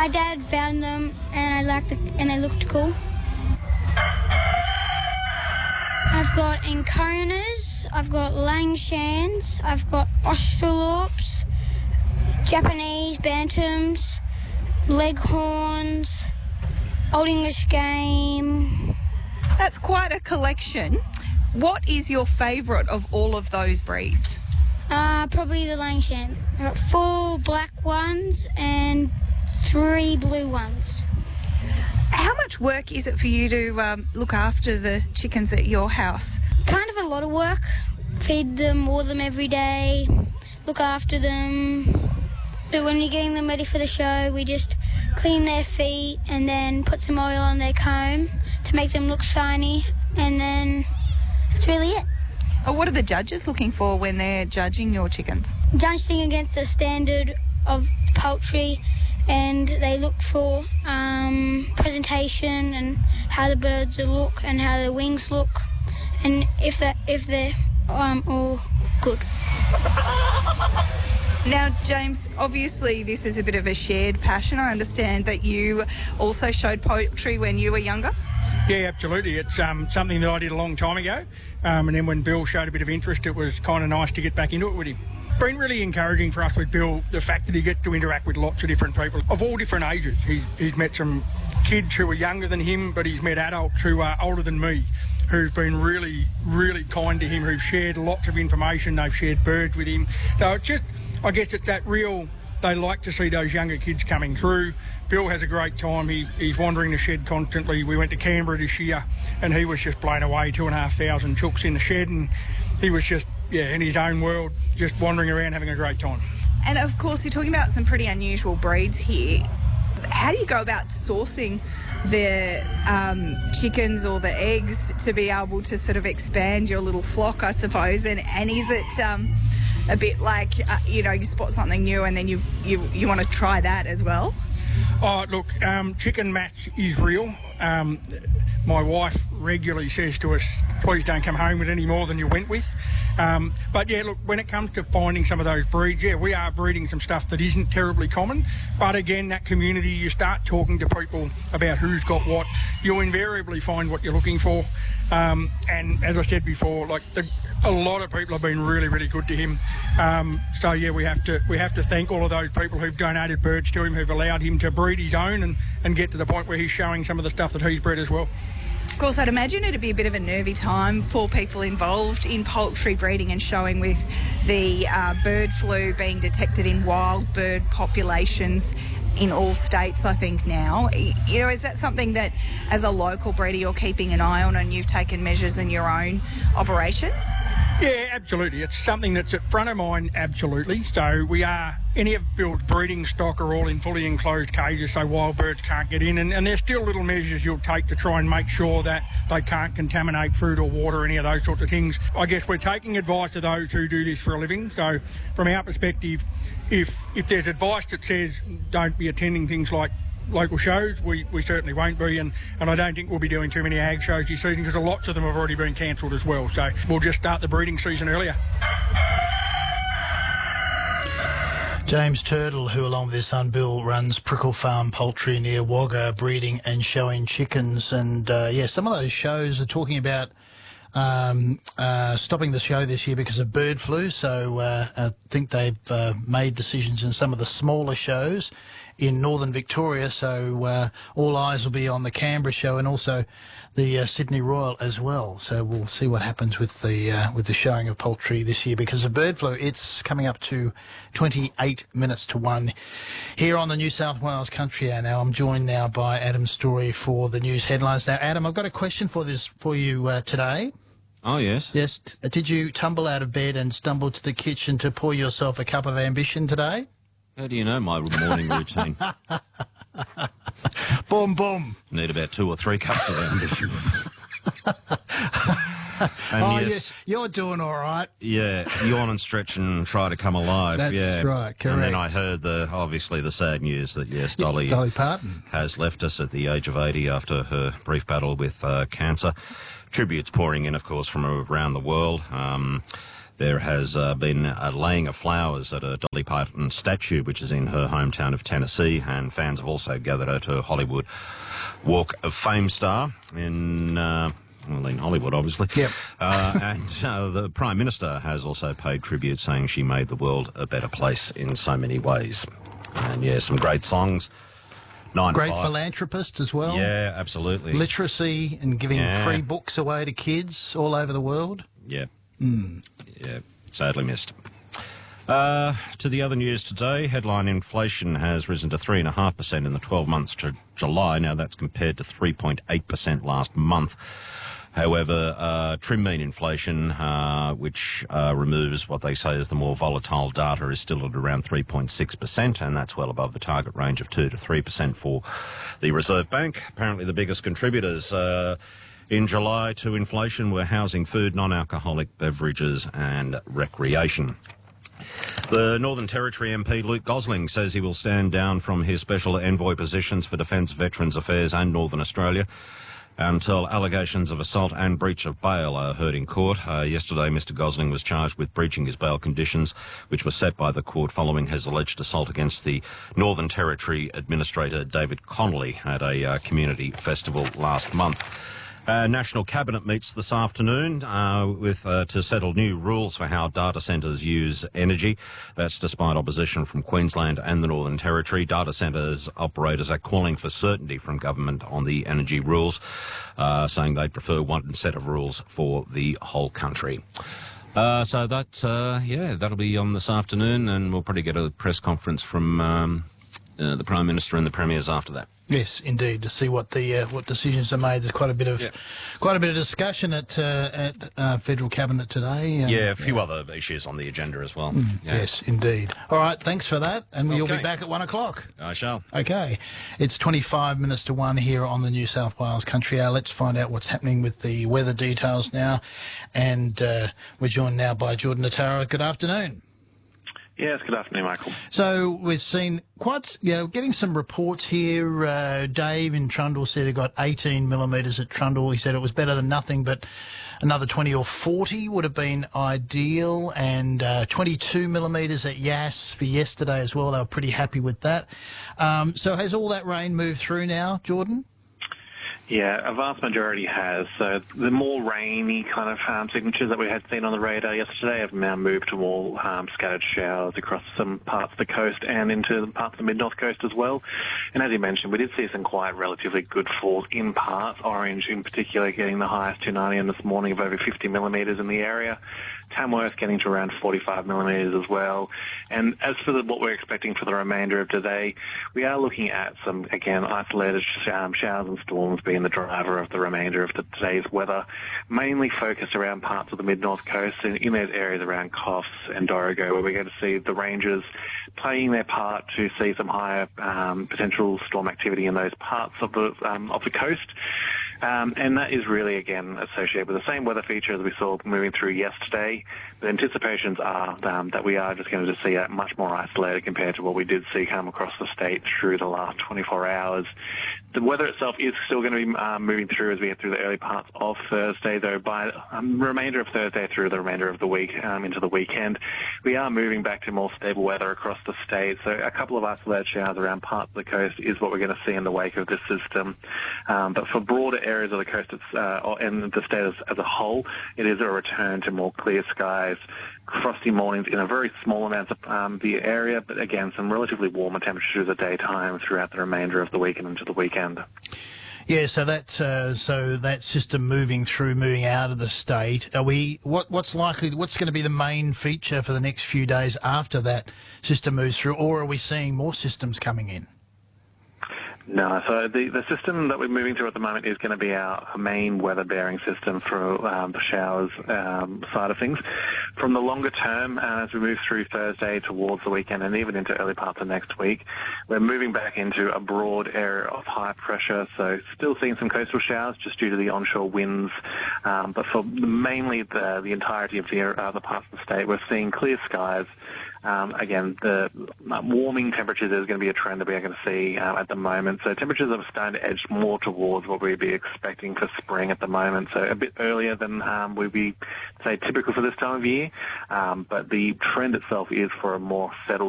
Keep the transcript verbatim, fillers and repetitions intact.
My dad found them, and I liked it, and they looked cool. I've got Enconas, I've got Langshans, I've got Australorps, Japanese Bantams, Leghorns, Old English Game. That's quite a collection. What is your favourite of all of those breeds? Uh, probably the Langshan. I've got four black ones and three blue ones. How much work is it for you to um, look after the chickens at your house? Kind of a lot of work. Feed them, water them every day, look after them. So when you're getting them ready for the show, we just clean their feet and then put some oil on their comb to make them look shiny, and then that's really it. Oh, what are the judges looking for when they're judging your chickens? Judging against the standard of poultry, and they look for um, presentation and how the birds look and how their wings look, and if that if they're um, all good. Now, James, obviously this is a bit of a shared passion. I understand that you also showed poultry when you were younger. Yeah, absolutely. It's um, something that I did a long time ago, um, and then when Bill showed a bit of interest, it was kind of nice to get back into it with him. It's been really encouraging for us with Bill, the fact that he gets to interact with lots of different people of all different ages. He's, he's met some kids who are younger than him, but he's met adults who are older than me, who've been really, really kind to him, who've shared lots of information. They've shared birds with him. So it's just, I guess it's that real, they like to see those younger kids coming through. Bill has a great time. He, he's wandering the shed constantly. We went to Canberra this year and he was just blown away, two and a half thousand chooks in the shed, and he was just, yeah, in his own world, just wandering around having a great time. And of course, you're talking about some pretty unusual breeds here. How do you go about sourcing the um, chickens or the eggs to be able to sort of expand your little flock, I suppose? And, and is it um, a bit like, uh, you know, you spot something new and then you, you, you want to try that as well? Oh, look, um, chicken match is real. Um, my wife regularly says to us, please don't come home with any more than you went with. Um, but yeah, look, when it comes to finding some of those breeds, yeah, we are breeding some stuff that isn't terribly common. But again, that community, you start talking to people about who's got what, you'll invariably find what you're looking for. Um, and as I said before, like the, a lot of people have been really, really good to him. Um, so yeah, we have to we have to thank all of those people who've donated birds to him, who've allowed him to breed his own and, and get to the point where he's showing some of the stuff that he's bred as well. Of course, I'd imagine it'd be a bit of a nervy time for people involved in poultry breeding and showing, with the uh, bird flu being detected in wild bird populations in all states, I think, now. You know, is that something that, as a local breeder, you're keeping an eye on and you've taken measures in your own operations? Yeah, absolutely. It's something that's at front of mind, absolutely. So we are, any of Bill's breeding stock are all in fully enclosed cages, so wild birds can't get in. And, and there's still little measures you'll take to try and make sure that they can't contaminate food or water, any of those sorts of things. I guess we're taking advice to those who do this for a living. So from our perspective, if if there's advice that says don't be attending things like local shows, we, we certainly won't be, and, and I don't think we'll be doing too many ag shows this season because lots of them have already been cancelled as well. So we'll just start the breeding season earlier. James Turtle, who along with his son Bill runs Prickle Farm Poultry near Wagga, breeding and showing chickens. And uh, yeah, some of those shows are talking about um, uh, stopping the show this year because of bird flu. So uh, I think they've uh, made decisions in some of the smaller shows in northern Victoria. So uh, all eyes will be on the Canberra show and also the uh, Sydney Royal as well. So we'll see what happens with the uh, with the showing of poultry this year because of bird flu. It's coming up to twenty-eight minutes to one here on the New South Wales Country Hour. Now I'm joined now by Adam Story for the news headlines. Now, Adam, I've got a question for this for you uh, today. Oh, yes. Yes. Did you tumble out of bed and stumble to the kitchen to pour yourself a cup of ambition today? How do you know my morning routine? Boom, boom. Need about two or three cups of ambition. And oh, yes, you, you're doing all right. Yeah, yawn and stretch and try to come alive. That's yeah. right, correct. And then I heard the obviously the sad news that yes, Dolly, Dolly Parton has left us at the age of eighty after her brief battle with uh, cancer. Tributes pouring in, of course, from around the world. Um, There has uh, been a laying of flowers at a Dolly Parton statue, which is in her hometown of Tennessee, and fans have also gathered at her Hollywood Walk of Fame star in... Uh, Well, in Hollywood, obviously. Yep. Uh, and uh, the Prime Minister has also paid tribute, saying she made the world a better place in so many ways. And, yeah, some great songs. Nine Great five. philanthropist as well. Yeah, absolutely. Literacy and giving Yeah. free books away to kids all over the world. Yeah. Mm. Yeah, sadly missed. Uh, to the other news today, headline inflation has risen to three point five percent in the twelve months to July. Now, that's compared to three point eight percent last month. However, uh, trim mean inflation, uh, which uh, removes what they say is the more volatile data, is still at around three point six percent, and that's well above the target range of two to three percent for the Reserve Bank. Apparently the biggest contributors uh, in July to inflation were housing, food, non-alcoholic beverages and recreation. The Northern Territory M P Luke Gosling says he will stand down from his special envoy positions for Defence, Veterans Affairs and Northern Australia until allegations of assault and breach of bail are heard in court. Uh, yesterday, Mr Gosling was charged with breaching his bail conditions, which were set by the court following his alleged assault against the Northern Territory Administrator David Connolly at a uh, community festival last month. Uh, National Cabinet meets this afternoon uh, with uh, to settle new rules for how data centres use energy. That's despite opposition from Queensland and the Northern Territory. Data centres operators are calling for certainty from government on the energy rules, uh, saying they prefer one set of rules for the whole country. Uh, so that, uh, yeah, that'll be on this afternoon, and we'll probably get a press conference from um, uh, the Prime Minister and the Premiers after that. Yes, indeed. To see what the uh, what decisions are made. There's quite a bit of Yeah. quite a bit of discussion at uh, at uh, federal cabinet today. Um, Yeah, a few other issues on the agenda as well. Mm, Yeah. Yes, indeed. All right, thanks for that, and you'll be Okay. back at one o'clock. I shall. Okay, it's twenty-five minutes to one here on the New South Wales Country Hour. Let's find out what's happening with the weather details now, and uh, we're joined now by Jordan Natara. Good afternoon. Yes, good afternoon, Michael. So we've seen quite, you know, getting some reports here. Uh, Dave in Trundle said he got eighteen millimetres at Trundle. He said it was better than nothing, but another twenty or forty would have been ideal. And uh, twenty-two millimetres at Yass for yesterday as well. They were pretty happy with that. Um, so has all that rain moved through now, Jordan? Yeah, a vast majority has. So the more rainy kind of um, signatures that we had seen on the radar yesterday have now moved to more um, scattered showers across some parts of the coast and into parts of the mid-north coast as well. And as you mentioned, we did see some quite relatively good falls in parts. Orange in particular getting the highest two ninety this morning of over fifty millimetres in the area. Tamworth getting to around forty-five millimetres as well. And as for the, what we're expecting for the remainder of today, we are looking at some, again, isolated sh- um, showers and storms being the driver of the remainder of the, today's weather, mainly focused around parts of the mid-north coast and in those areas around Coffs and Dorrigo, where we're going to see the ranges playing their part to see some higher um, potential storm activity in those parts of the um, of the coast. Um, and that is really, again, associated with the same weather feature as we saw moving through yesterday. The anticipations are um, that we are just going to just see that much more isolated compared to what we did see come across the state through the last twenty-four hours. The weather itself is still going to be um, moving through as we get through the early parts of Thursday, though by um, the remainder of Thursday through the remainder of the week um, into the weekend, we are moving back to more stable weather across the state. So a couple of isolated showers around parts of the coast is what we're going to see in the wake of this system. Um, but for broader areas of the coast it's, uh, and the state as, as a whole, it is a return to more clear skies, frosty mornings in a very small amount of um, the area, but again, some relatively warmer temperatures at daytime throughout the remainder of the week and into the weekend. Yeah, so that uh, so that system moving through, moving out of the state. Are we what what's likely? What's going to be the main feature for the next few days after that system moves through, or are we seeing more systems coming in? No, so the, the system that we're moving through at the moment is going to be our main weather-bearing system for um, the showers um, side of things. From the longer term, uh, as we move through Thursday towards the weekend and even into early parts of next week, we're moving back into a broad area of high pressure, so still seeing some coastal showers just due to the onshore winds, um, but for mainly the, the entirety of the other parts of the state, we're seeing clear skies, Um, again, the warming temperatures is going to be a trend that we are going to see uh, at the moment. So temperatures are starting to edge more towards what we'd be expecting for spring at the moment. So a bit earlier than um, we'd be, say, typical for this time of year. Um, but the trend itself is for a more settled